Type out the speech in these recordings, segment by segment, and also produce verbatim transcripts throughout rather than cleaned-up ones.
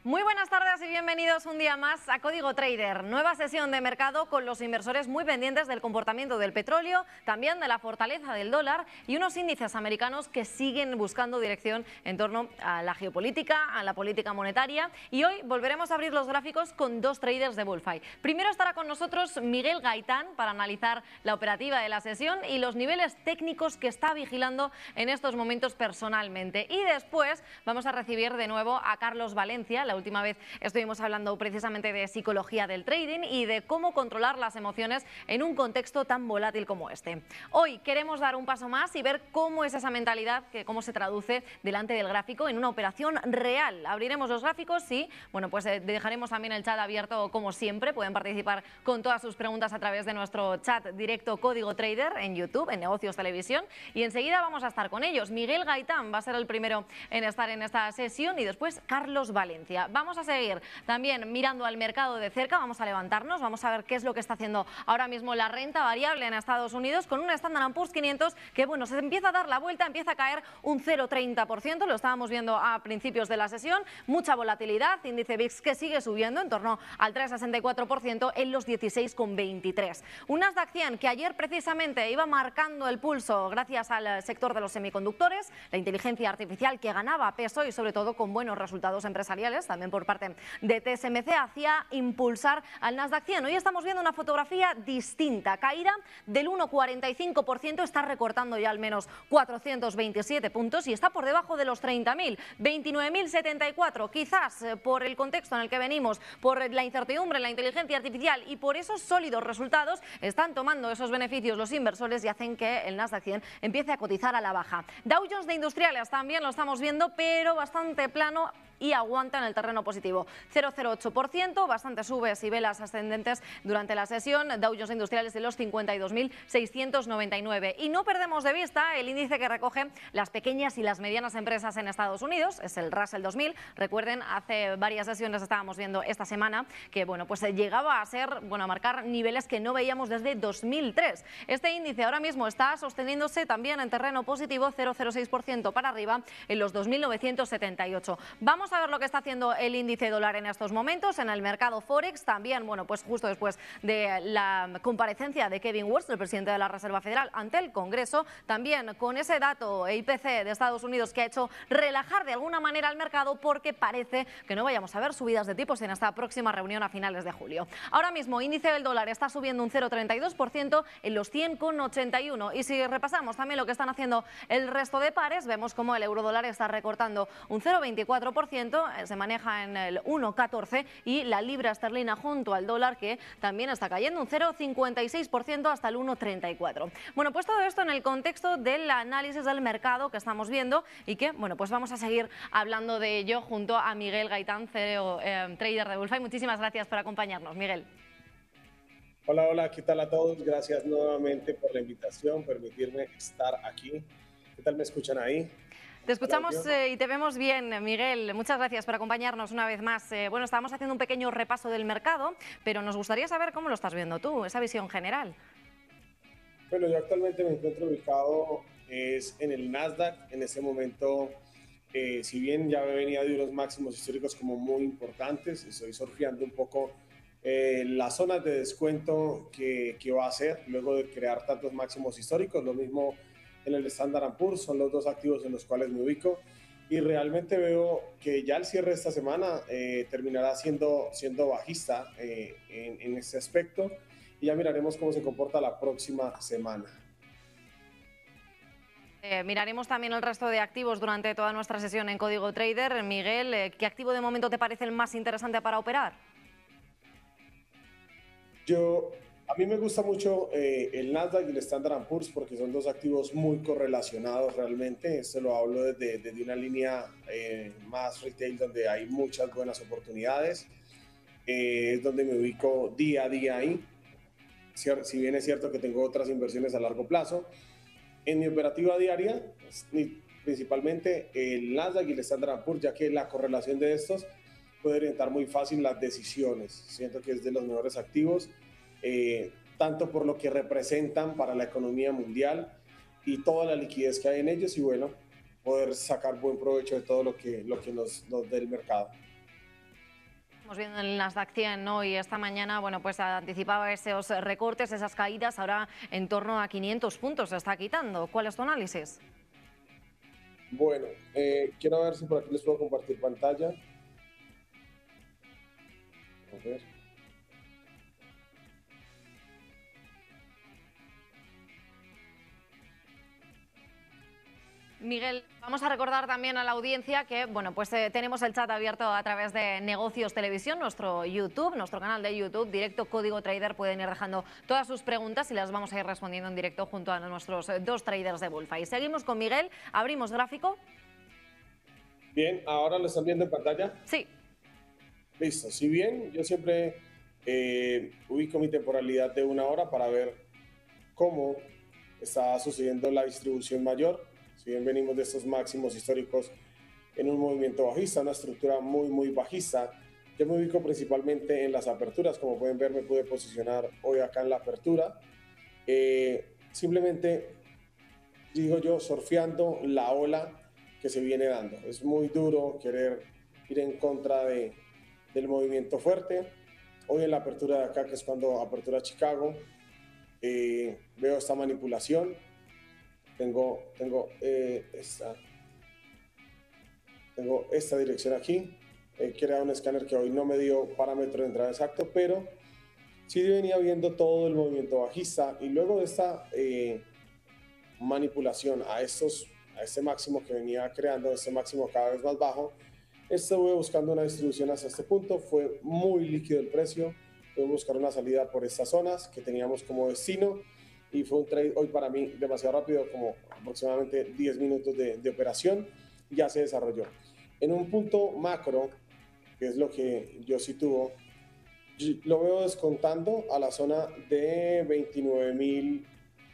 Muy buenas tardes y bienvenidos un día más a Código Trader. Nueva sesión de mercado con los inversores muy pendientes del comportamiento del petróleo, también de la fortaleza del dólar y unos índices americanos que siguen buscando dirección en torno a la geopolítica, a la política monetaria. Y hoy volveremos a abrir los gráficos con dos traders de Bullfight. Primero estará con nosotros Miguel Gaitán para analizar la operativa de la sesión y los niveles técnicos que está vigilando en estos momentos personalmente. Y después vamos a recibir de nuevo a Carlos Valencia. La última vez estuvimos hablando precisamente de psicología del trading y de cómo controlar las emociones en un contexto tan volátil como este. Hoy queremos dar un paso más y ver cómo es esa mentalidad, que cómo se traduce delante del gráfico en una operación real. Abriremos los gráficos y bueno, pues eh, dejaremos también el chat abierto como siempre. Pueden participar con todas sus preguntas a través de nuestro chat directo Código Trader en YouTube, en Negocios Televisión, y enseguida vamos a estar con ellos. Miguel Gaitán va a ser el primero en estar en esta sesión y después Carlos Valencia. Vamos a seguir también mirando al mercado de cerca, vamos a levantarnos, vamos a ver qué es lo que está haciendo ahora mismo la renta variable en Estados Unidos con un Standard and Poor's quinientos que bueno, se empieza a dar la vuelta, empieza a caer un cero coma treinta por ciento, lo estábamos viendo a principios de la sesión, mucha volatilidad, índice V I X que sigue subiendo en torno al tres coma sesenta y cuatro por ciento en los dieciséis coma veintitrés. Un Nasdaq cien que ayer precisamente iba marcando el pulso gracias al sector de los semiconductores, la inteligencia artificial que ganaba peso y sobre todo con buenos resultados empresariales, también por parte de T S M C, hacía impulsar al Nasdaq cien. Hoy estamos viendo una fotografía distinta, caída del uno coma cuarenta y cinco por ciento, está recortando ya al menos cuatrocientos veintisiete puntos y está por debajo de los treinta mil, veintinueve mil setenta y cuatro, quizás eh, por el contexto en el que venimos, por la incertidumbre, la inteligencia artificial y por esos sólidos resultados, están tomando esos beneficios los inversores y hacen que el Nasdaq cien empiece a cotizar a la baja. Dow Jones de industriales también lo estamos viendo, pero bastante plano y aguanta en el terreno positivo, cero coma cero ocho por ciento, bastantes subes y velas ascendentes durante la sesión. Dow Jones Industriales de los cincuenta y dos mil seiscientos noventa y nueve. Y no perdemos de vista el índice que recoge las pequeñas y las medianas empresas en Estados Unidos, es el Russell dos mil. Recuerden, hace varias sesiones estábamos viendo esta semana que bueno, pues llegaba a ser, bueno, a marcar niveles que no veíamos desde dos mil tres. Este índice ahora mismo está sosteniéndose también en terreno positivo, cero coma cero seis por ciento para arriba en los dos mil novecientos setenta y ocho. Vamos a ver lo que está haciendo el índice dólar en estos momentos en el mercado Forex. También, bueno, pues justo después de la comparecencia de Kevin Warsh, el presidente de la Reserva Federal, ante el Congreso, también con ese dato I P C de Estados Unidos que ha hecho relajar de alguna manera al mercado porque parece que no vayamos a ver subidas de tipos en esta próxima reunión a finales de julio. Ahora mismo, índice del dólar está subiendo un cero coma treinta y dos por ciento en los cien coma ochenta y uno. Y si repasamos también lo que están haciendo el resto de pares, vemos como el euro dólar está recortando un cero coma veinticuatro por ciento, se maneja en el uno coma catorce, y la libra esterlina junto al dólar que también está cayendo un cero coma cincuenta y seis por ciento hasta el uno coma treinta y cuatro. Bueno, pues todo esto en el contexto del análisis del mercado que estamos viendo y que, bueno, pues vamos a seguir hablando de ello junto a Miguel Gaitán, C E O, eh, trader de Bullfight. Muchísimas gracias por acompañarnos, Miguel. Hola, hola, ¿qué tal a todos? Gracias nuevamente por la invitación, permitirme estar aquí. ¿Qué tal me escuchan ahí? Te escuchamos eh, y te vemos bien, Miguel. Muchas gracias por acompañarnos una vez más. Eh, bueno, estábamos haciendo un pequeño repaso del mercado, pero nos gustaría saber cómo lo estás viendo tú, esa visión general. Bueno, yo actualmente me encuentro ubicado es en el Nasdaq. En este momento, eh, si bien ya venía de unos máximos históricos como muy importantes, estoy surfeando un poco eh, las zonas de descuento que, que va a hacer luego de crear tantos máximos históricos. Lo mismo en el Standard and Poor's, son los dos activos en los cuales me ubico y realmente veo que ya el cierre de esta semana eh, terminará siendo, siendo bajista eh, en, en este aspecto y ya miraremos cómo se comporta la próxima semana. Eh, miraremos también el resto de activos durante toda nuestra sesión en Código Trader. Miguel, eh, ¿qué activo de momento te parece el más interesante para operar? Yo, a mí me gusta mucho eh, el Nasdaq y el Standard and Poor's porque son dos activos muy correlacionados realmente. Esto lo hablo desde, desde una línea eh, más retail donde hay muchas buenas oportunidades. Eh, es donde me ubico día a día ahí. Si, si bien es cierto que tengo otras inversiones a largo plazo, en mi operativa diaria, pues, principalmente el Nasdaq y el Standard and Poor's, ya que la correlación de estos puede orientar muy fácil las decisiones. Siento que es de los mejores activos, eh, tanto por lo que representan para la economía mundial y toda la liquidez que hay en ellos y bueno, poder sacar buen provecho de todo lo que, lo que nos, nos dé el mercado. Estamos viendo en el Nasdaq cien, ¿no? Y esta mañana, bueno, pues anticipaba esos recortes, esas caídas, ahora en torno a quinientos puntos se está quitando. ¿Cuál es tu análisis? Bueno, eh, quiero ver si por aquí les puedo compartir pantalla. A ver. Miguel, vamos a recordar también a la audiencia que, bueno, pues eh, tenemos el chat abierto a través de Negocios Televisión, nuestro YouTube, nuestro canal de YouTube, directo Código Trader. Pueden ir dejando todas sus preguntas y las vamos a ir respondiendo en directo junto a nuestros dos traders de Bulfa. Y seguimos con Miguel. Abrimos gráfico. Bien, ahora lo están viendo en pantalla. Sí. Listo. Si bien yo siempre eh, ubico mi temporalidad de una hora para ver cómo está sucediendo la distribución mayor. Si bien venimos de estos máximos históricos en un movimiento bajista, una estructura muy, muy bajista, yo me ubico principalmente en las aperturas. Como pueden ver, me pude posicionar hoy acá en la apertura. Eh, simplemente, digo yo, surfeando la ola que se viene dando. Es muy duro querer ir en contra de, del movimiento fuerte. Hoy en la apertura de acá, que es cuando apertura Chicago, eh, veo esta manipulación. Tengo, tengo, eh, esta, tengo esta dirección aquí. He creado un escáner que hoy no me dio parámetro de entrada exacto, pero sí venía viendo todo el movimiento bajista. Y luego de esta eh, manipulación a, estos, a este máximo que venía creando, este máximo cada vez más bajo, estuve buscando una distribución hacia este punto. Fue muy líquido el precio. Pude buscar una salida por estas zonas que teníamos como destino. Y fue un trade hoy para mí demasiado rápido, como aproximadamente diez minutos de, de operación, ya se desarrolló. En un punto macro, que es lo que yo sitúo, lo veo descontando a la zona de veintinueve mil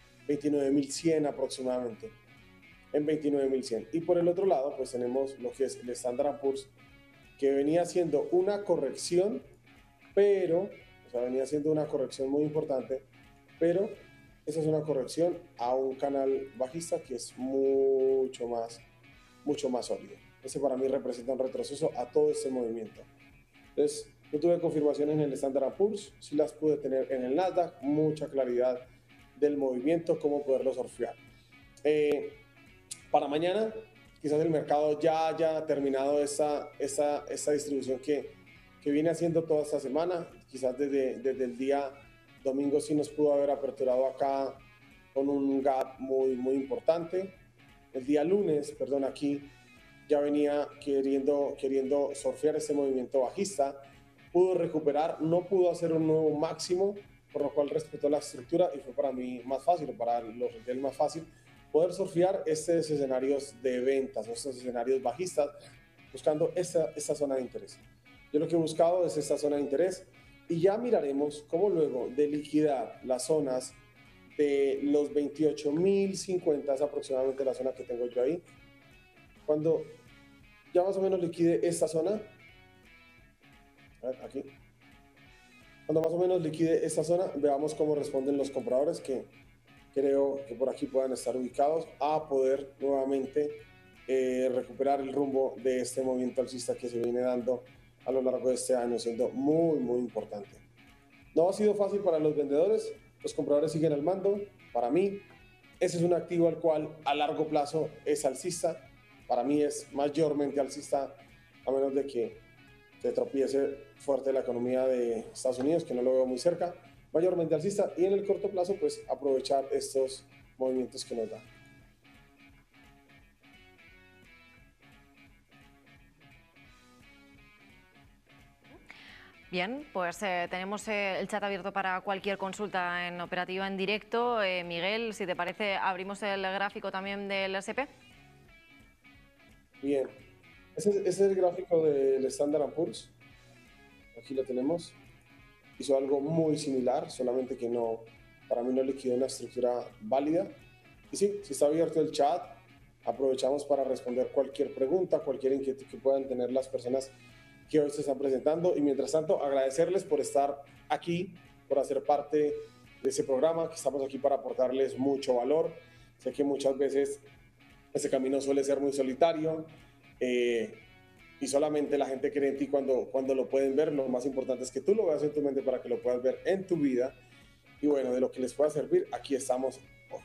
cien aproximadamente, en veintinueve mil cien. Y por el otro lado, pues tenemos lo que es el Standard and Poor's, que venía haciendo una corrección, pero, o sea, venía haciendo una corrección muy importante, pero esa es una corrección a un canal bajista que es mucho más, mucho más sólido. Ese para mí representa un retroceso a todo este movimiento. Entonces, yo tuve confirmaciones en el Standard and Poor's, sí las pude tener en el Nasdaq, mucha claridad del movimiento, cómo poderlo surfear. Eh, para mañana, quizás el mercado ya haya terminado esa, esa, esa distribución que, que viene haciendo toda esta semana, quizás desde, desde el día domingo sí nos pudo haber aperturado acá con un gap muy, muy importante. El día lunes, perdón, aquí ya venía queriendo, queriendo surfear ese movimiento bajista. Pudo recuperar, no pudo hacer un nuevo máximo, por lo cual respetó la estructura y fue para mí más fácil, para los retail más fácil, poder surfear estos escenarios de ventas, estos escenarios bajistas, buscando esta, esta zona de interés. Yo lo que he buscado es esta zona de interés. Y ya miraremos cómo luego de liquidar las zonas de los veintiocho mil cincuenta, es aproximadamente la zona que tengo yo ahí. Cuando ya más o menos liquide esta zona, a ver, aquí. Cuando más o menos liquide esta zona, veamos cómo responden los compradores, que creo que por aquí puedan estar ubicados, a poder nuevamente eh, recuperar el rumbo de este movimiento alcista que se viene dando a lo largo de este año, siendo muy, muy importante. No ha sido fácil para los vendedores, los compradores siguen al mando. Para mí, ese es un activo al cual a largo plazo es alcista. Para mí es mayormente alcista, a menos de que se tropiece fuerte la economía de Estados Unidos, que no lo veo muy cerca. Mayormente alcista, y en el corto plazo, pues aprovechar estos movimientos que nos da. Bien, pues eh, tenemos eh, el chat abierto para cualquier consulta en operativa en directo. Eh, Miguel, si te parece, abrimos el gráfico también del S and P. Bien, ese, ese es el gráfico del Standard and Poor's. Aquí lo tenemos. Hizo algo muy similar, solamente que no, para mí no liquidó una estructura válida. Y sí, si está abierto el chat, aprovechamos para responder cualquier pregunta, cualquier inquietud que puedan tener las personas que hoy se están presentando. Y mientras tanto, agradecerles por estar aquí, por hacer parte de ese programa, que estamos aquí para aportarles mucho valor. Sé que muchas veces ese camino suele ser muy solitario. Eh, y solamente la gente cree en ti cuando, cuando lo pueden ver. Lo más importante es que tú lo veas en tu mente para que lo puedas ver en tu vida. Y bueno, de lo que les pueda servir, aquí estamos hoy.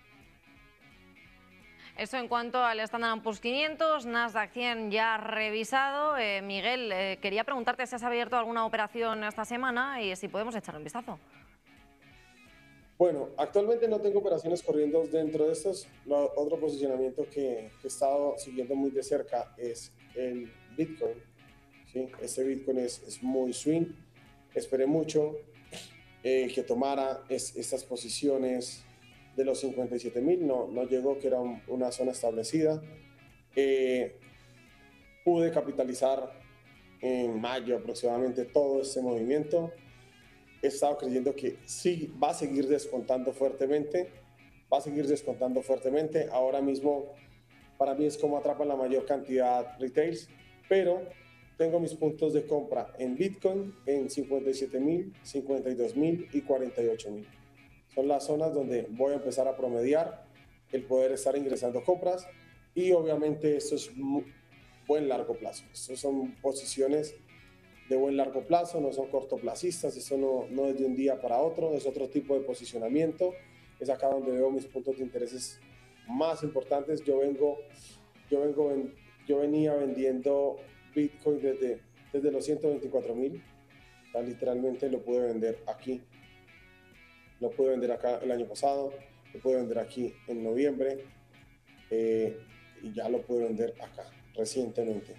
Eso en cuanto al Standard and Poor's quinientos, Nasdaq cien ya revisado. Eh, Miguel, eh, quería preguntarte si has abierto alguna operación esta semana y si podemos echar un vistazo. Bueno, actualmente no tengo operaciones corriendo dentro de estos. Lo, otro posicionamiento que, que he estado siguiendo muy de cerca es el Bitcoin. ¿Sí? Este Bitcoin es, es muy swing. Esperé mucho eh, que tomara es, estas posiciones de los cincuenta y siete mil. No, no llegó, que era un, una zona establecida. Eh, pude capitalizar en mayo aproximadamente todo este movimiento. He estado creyendo que sí va a seguir descontando fuertemente, va a seguir descontando fuertemente. Ahora mismo para mí es como atrapa la mayor cantidad retails, pero tengo mis puntos de compra en Bitcoin en cincuenta y siete mil, cincuenta y dos mil y cuarenta y ocho mil. Son las zonas donde voy a empezar a promediar el poder estar ingresando compras, y obviamente esto es muy buen largo plazo. Estas son posiciones de buen largo plazo, no son cortoplacistas, eso no, no es de un día para otro, es otro tipo de posicionamiento. Es acá donde veo mis puntos de intereses más importantes. Yo vengo, yo vengo, yo venía vendiendo Bitcoin desde, desde los ciento veinticuatro mil, o sea, literalmente lo pude vender aquí, lo pude vender acá el año pasado, lo pude vender aquí en noviembre, eh, y ya lo pude vender acá recientemente.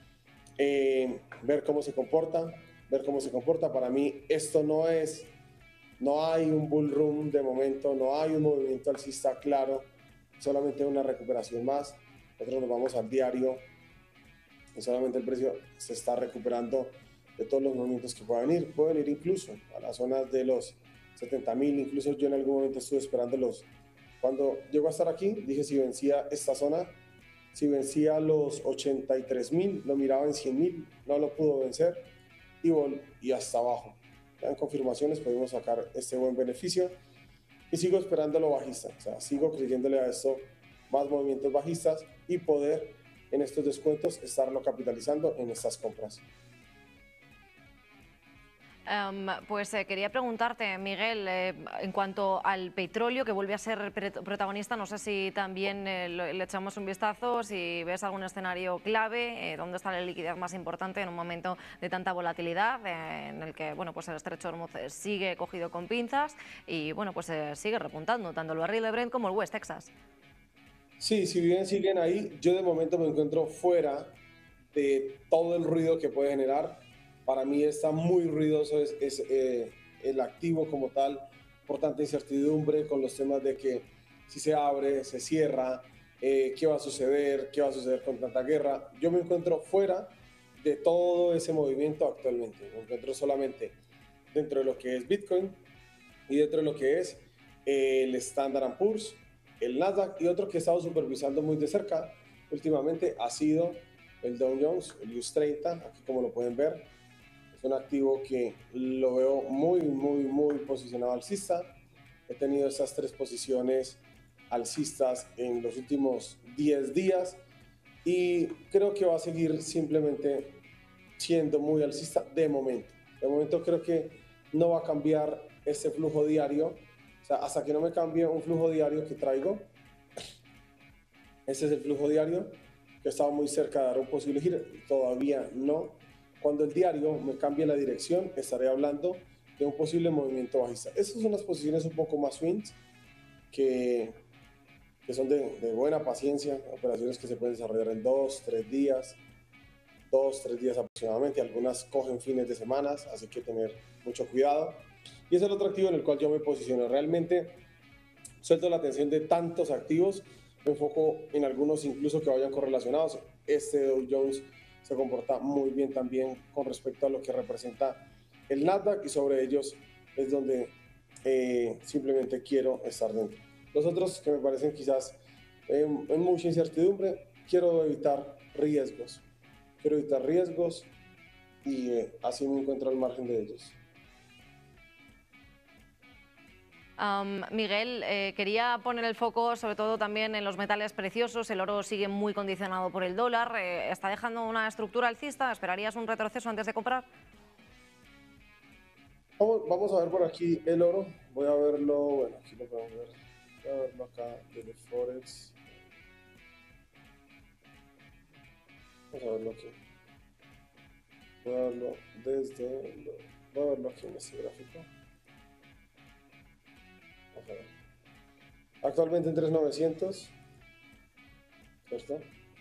Eh, ver cómo se comporta, ver cómo se comporta. Para mí esto no es, no hay un bull run de momento, no hay un movimiento alcista claro, solamente una recuperación más. Nosotros nos vamos al diario y solamente el precio se está recuperando de todos los movimientos que puedan ir. Pueden ir incluso a las zonas de los setenta mil, incluso yo en algún momento estuve esperándolos. Cuando llegó a estar aquí, dije si vencía esta zona, si vencía los ochenta y tres mil, lo miraba en cien mil, no lo pudo vencer y, y hasta abajo. Ya en confirmaciones pudimos sacar este buen beneficio y sigo esperando lo bajista, o sea, sigo creyéndole a esto más movimientos bajistas y poder en estos descuentos estarlo capitalizando en estas compras. Um, pues eh, quería preguntarte, Miguel, eh, en cuanto al petróleo, que vuelve a ser protagonista, no sé si también eh, lo, le echamos un vistazo, si ves algún escenario clave, eh, dónde está la liquidez más importante en un momento de tanta volatilidad, eh, en el que bueno, pues el estrecho de Hormuz sigue cogido con pinzas y bueno, pues eh, sigue repuntando, tanto el barril de Brent como el West Texas. Sí, si bien siguen ahí, yo de momento me encuentro fuera de todo el ruido que puede generar. Para mí está muy ruidoso es, es eh, el activo como tal, por tanta incertidumbre con los temas de que si se abre, se cierra, eh, qué va a suceder, qué va a suceder con tanta guerra. Yo me encuentro fuera de todo ese movimiento actualmente. Me encuentro solamente dentro de lo que es Bitcoin y dentro de lo que es eh, el Standard and Poor's, el Nasdaq, y otro que he estado supervisando muy de cerca últimamente ha sido el Dow Jones, el U S treinta, aquí como lo pueden ver. Es un activo que lo veo muy, muy, muy posicionado alcista. He tenido esas tres posiciones alcistas en los últimos diez días y creo que va a seguir simplemente siendo muy alcista de momento. De momento creo que no va a cambiar ese flujo diario. O sea, hasta que no me cambie un flujo diario que traigo. Ese es el flujo diario que estaba muy cerca de dar un posible giro. Todavía no. Cuando el diario me cambie la dirección, estaré hablando de un posible movimiento bajista. Esas son las posiciones un poco más swings, que, que son de, de buena paciencia, operaciones que se pueden desarrollar en dos, tres días, dos, tres días aproximadamente. Algunas cogen fines de semana, así que tener mucho cuidado. Y es el otro activo en el cual yo me posiciono. Realmente suelto la atención de tantos activos, me enfoco en algunos incluso que vayan correlacionados. Este Dow Jones se comporta muy bien también con respecto a lo que representa el Nasdaq, y sobre ellos es donde eh, simplemente quiero estar dentro. Los otros que me parecen quizás eh, en mucha incertidumbre, quiero evitar riesgos, quiero evitar riesgos y eh, así me encuentro al margen de ellos. Um, Miguel, eh, quería poner el foco sobre todo también en los metales preciosos. El oro sigue muy condicionado por el dólar. Eh, ¿Está dejando una estructura alcista? ¿Esperarías un retroceso antes de comprar? Vamos, vamos a ver por aquí el oro. Voy a verlo, bueno, aquí lo podemos ver. Voy a verlo acá desde Forex. Vamos a verlo aquí. Voy a verlo desde... Voy a verlo aquí en este gráfico. Vamos a ver. Actualmente en tres mil novecientos. ¿Cierto?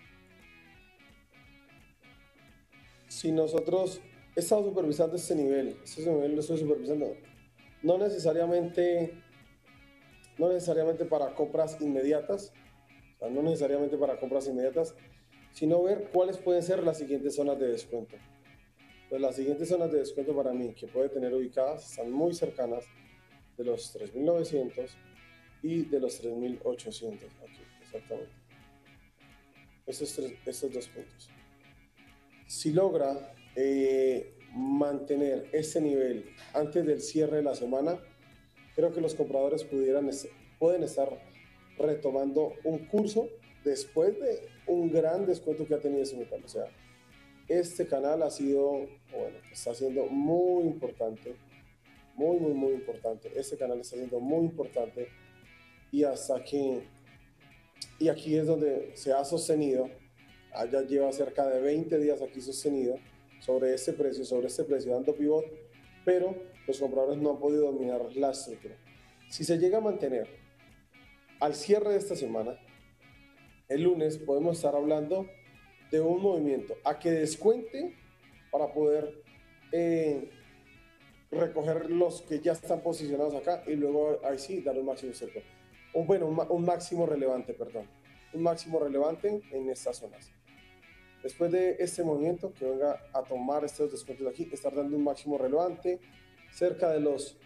Si nosotros he estado supervisando este nivel, este nivel lo estoy supervisando, no necesariamente, no necesariamente para compras inmediatas, o sea, no necesariamente para compras inmediatas, sino ver cuáles pueden ser las siguientes zonas de descuento. Pues las siguientes zonas de descuento para mí que puede tener ubicadas están muy cercanas de los tres mil novecientos y de los tres mil ochocientos, aquí, exactamente. Estos, tres, estos dos puntos. Si logra eh, mantener ese nivel antes del cierre de la semana, creo que los compradores pudieran, pueden estar retomando un curso después de un gran descuento que ha tenido ese metal. O sea, este canal ha sido, bueno, está siendo muy importante, muy, muy, muy importante. Este canal está siendo muy importante y hasta que, y aquí es donde se ha sostenido. Ya lleva cerca de veinte días aquí sostenido sobre este precio, sobre este precio dando pivot, pero los compradores no han podido dominar la estructura. Si se llega a mantener al cierre de esta semana, el lunes podemos estar hablando de un movimiento a que descuente para poder eh, recoger los que ya están posicionados acá y luego ahí sí dar un máximo cerco. Un, bueno, un, un máximo relevante, perdón. Un máximo relevante en estas zonas. Después de este movimiento, que venga a tomar estos descuentos de aquí, estar dando un máximo relevante cerca de los,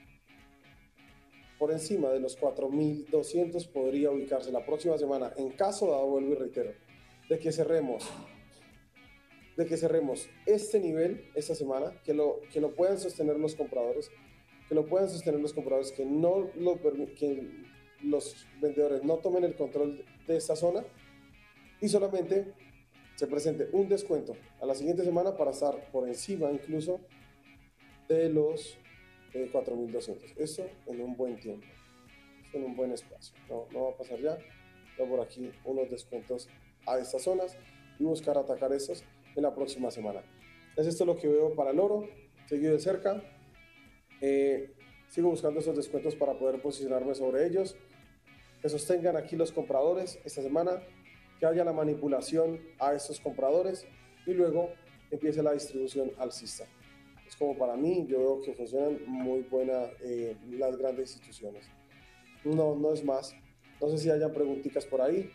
por encima de los cuatro mil doscientos podría ubicarse la próxima semana, en caso dado, vuelvo y reitero, de que cerremos, de que cerremos este nivel esta semana, que lo, que lo puedan sostener los compradores, que lo puedan sostener los compradores, que, no lo, que los vendedores no tomen el control de esta zona y solamente se presente un descuento a la siguiente semana para estar por encima incluso de los eh, cuatro mil doscientos. Esto en un buen tiempo, esto en un buen espacio. No, no va a pasar ya. Tengo por aquí unos descuentos a estas zonas y buscar atacar estos en la próxima semana. Es esto lo que veo para el oro, seguido de cerca. Eh, sigo buscando esos descuentos para poder posicionarme sobre ellos. Que sostengan aquí los compradores esta semana, que haya la manipulación a estos compradores y luego empiece la distribución alcista. Es como para mí, yo veo que funcionan muy buenas eh, las grandes instituciones. No, no es más. No sé si hayan preguntitas por ahí.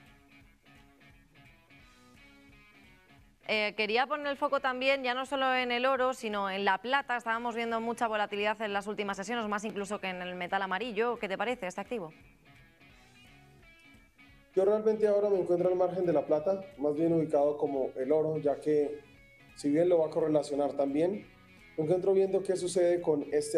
Eh, quería poner el foco también, ya no solo en el oro, sino en la plata. Estábamos viendo mucha volatilidad en las últimas sesiones, más incluso que en el metal amarillo. ¿Qué te parece este activo? Yo realmente ahora me encuentro al margen de la plata, más bien ubicado como el oro, ya que si bien lo va a correlacionar también, me encuentro viendo qué sucede con este